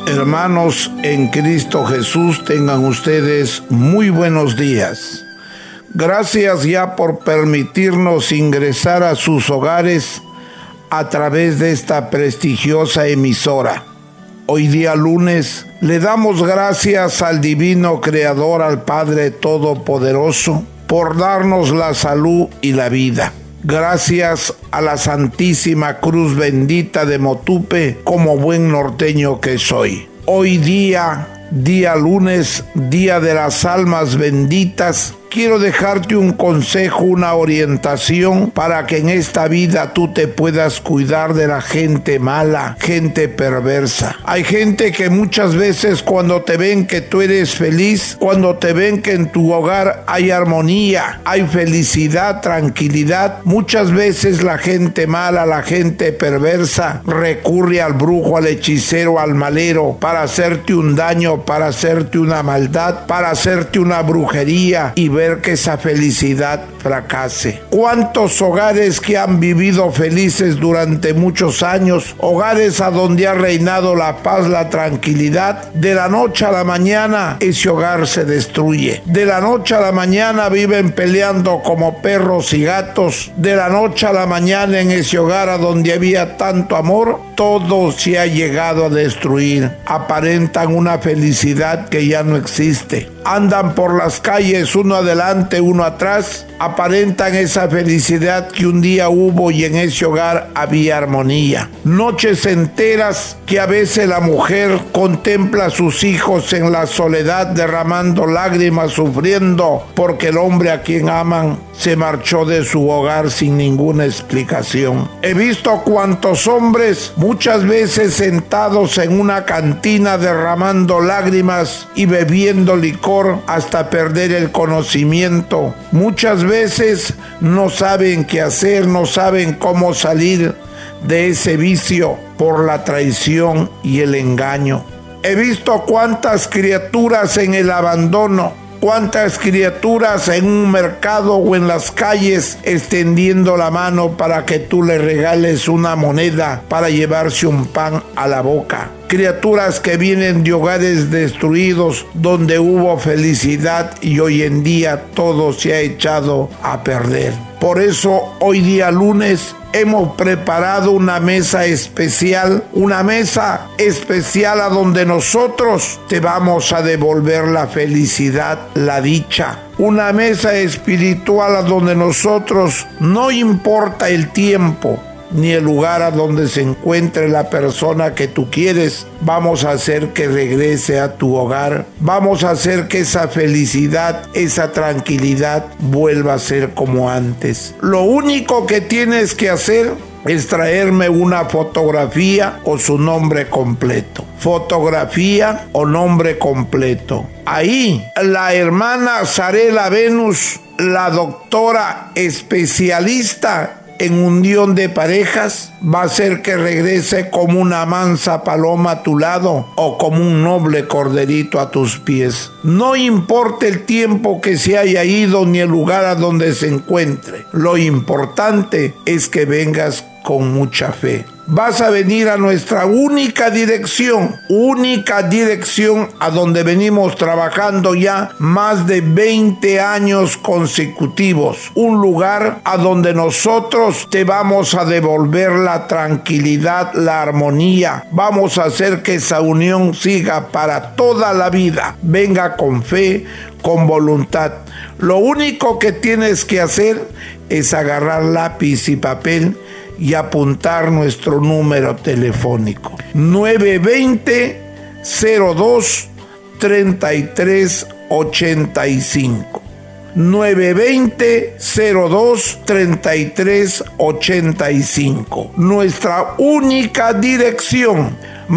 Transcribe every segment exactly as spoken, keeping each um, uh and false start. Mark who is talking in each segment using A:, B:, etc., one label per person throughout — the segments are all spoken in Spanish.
A: Hermanos en Cristo Jesús, tengan ustedes muy buenos días. Gracias ya por permitirnos ingresar a sus hogares a través de esta prestigiosa emisora. Hoy día lunes le damos gracias al Divino Creador, al Padre Todopoderoso, por darnos la salud y la vida. Gracias a la Santísima Cruz Bendita de Motupe, como buen norteño que soy. Hoy día, día lunes, día de las almas benditas, quiero dejarte un consejo, una orientación para que en esta vida tú te puedas cuidar de la gente mala, gente perversa. Hay gente que muchas veces cuando te ven que tú eres feliz, cuando te ven que en tu hogar hay armonía, hay felicidad, tranquilidad, muchas veces la gente mala, la gente perversa recurre al brujo, al hechicero, al malero para hacerte un daño, para hacerte una maldad, para hacerte una brujería y ver que esa felicidad fracase. ¿Cuántos hogares que han vivido felices durante muchos años, hogares a donde ha reinado la paz, la tranquilidad, de la noche a la mañana ese hogar se destruye? De la noche a la mañana viven peleando como perros y gatos. De la noche a la mañana en ese hogar a donde había tanto amor, todo se ha llegado a destruir. Aparentan una felicidad que ya no existe. Andan por las calles uno adelante, uno atrás, aparentan esa felicidad que un día hubo y en ese hogar había armonía. Noches enteras que a veces la mujer contempla a sus hijos en la soledad derramando lágrimas, sufriendo porque el hombre a quien aman se marchó de su hogar sin ninguna explicación. He visto cuantos hombres muchas veces sentados en una cantina derramando lágrimas y bebiendo licor hasta perder el conocimiento. Muchas veces no saben qué hacer, no saben cómo salir de ese vicio por la traición y el engaño. He visto cuántas criaturas en el abandono, cuántas criaturas en un mercado o en las calles extendiendo la mano para que tú le regales una moneda para llevarse un pan a la boca. Criaturas que vienen de hogares destruidos donde hubo felicidad y hoy en día todo se ha echado a perder. Por eso hoy día lunes hemos preparado una mesa especial, una mesa especial a donde nosotros te vamos a devolver la felicidad, la dicha. Una mesa espiritual a donde nosotros, no importa el tiempo ni el lugar a donde se encuentre la persona que tú quieres, vamos a hacer que regrese a tu hogar, vamos a hacer que esa felicidad, esa tranquilidad vuelva a ser como antes. Lo único que tienes que hacer es traerme una fotografía o su nombre completo. Fotografía o nombre completo. Ahí la hermana Zarela Venus, la doctora especialista en unión de parejas, va a hacer que regrese como una mansa paloma a tu lado o como un noble corderito a tus pies. No importa el tiempo que se haya ido ni el lugar a donde se encuentre. Lo importante es que vengas con mucha fe. Vas a venir a nuestra única dirección, única dirección a donde venimos trabajando ya más de veinte años consecutivos. Un lugar a donde nosotros te vamos a devolver la tranquilidad, la armonía. Vamos a hacer que esa unión siga para toda la vida. Venga con fe, con voluntad. Lo único que tienes que hacer es agarrar lápiz y papel y apuntar nuestro número telefónico nueve dos cero, cero dos, treinta y tres ochenta y cinco nueve dos cero, cero dos, treinta y tres ochenta y cinco. Nuestra única dirección: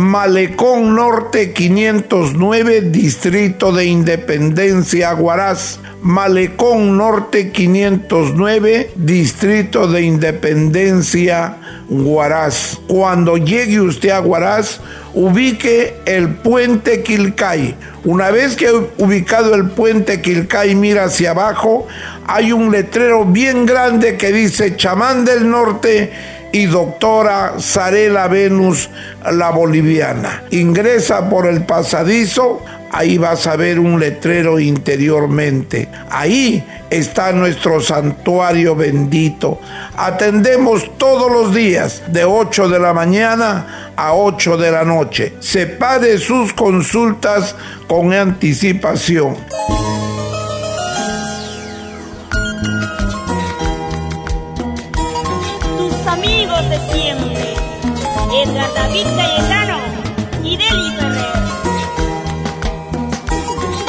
A: Malecón Norte quinientos nueve, Distrito de Independencia, Huaraz. Malecón Norte quinientos nueve, Distrito de Independencia, Huaraz. Cuando llegue usted a Huaraz, ubique el puente Quilcay. Una vez que ubicado el puente Quilcay, mira hacia abajo, hay un letrero bien grande que dice Chamán del Norte y doctora Zarela Venus, la boliviana. Ingresa por el pasadizo, ahí vas a ver un letrero interiormente. Ahí está nuestro santuario bendito. Atendemos todos los días de ocho de la mañana a ocho de la noche. Separe sus consultas con anticipación.
B: Tus amigos de siempre, Edgar David Cayetano y Deli Ferrer.